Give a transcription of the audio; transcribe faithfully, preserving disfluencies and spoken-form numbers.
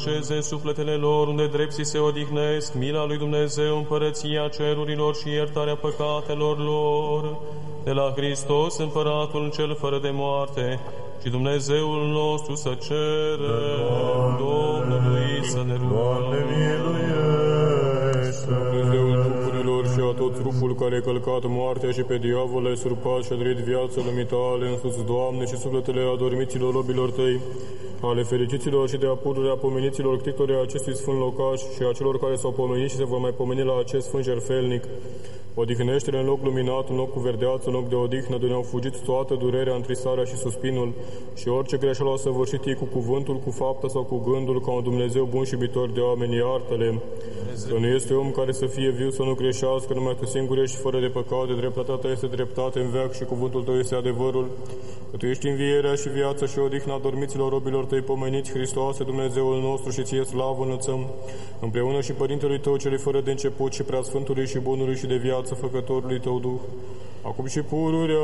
Așeze sufletele lor unde drepții se odihnesc, mila lui Dumnezeu, împărăția cerurilor și iertarea păcatelor lor. De la Hristos, Împăratul cel fără de moarte, și Dumnezeul nostru să cerem Domnului să ne rugăm. Dumnezeul trupurilor și a tot trupul care a călcat moartea și pe diavol ai surpat și a trăit viața lumii tale în sus, Doamne, și sufletele adormiților robilor tăi, ale fericiților și de apururea pomeniților ctitorii acestui sfânt locaș și a celor care s-au pomenit și se vor mai pomeni la acest sfânt jertfelnic. Odihnește-le în loc luminat, în loc cu verdeață, în loc de odihnă, de ne-au fugit toată durerea, întristarea și suspinul și orice greșeală au săvârșit ei cu cuvântul, cu fapta sau cu gândul, ca un Dumnezeu bun și iubitor de oameni, iartă-le. Că nu este om care să fie viu, să nu greșească, numai Tu singur ești fără de păcate, dreptatea Ta este dreptate în veac și cuvântul Tău este adevărul. Că Tu ești învierea și viața și odihna dormiților robilor Tăi pomeniți, Hristoase, Dumnezeul nostru, și Ție slavă înălțăm, împreună și Părintelui Tău, celui fără de început și Preasfântului și Bunului și de viață, Făcătorului Tău Duh, acum și pururea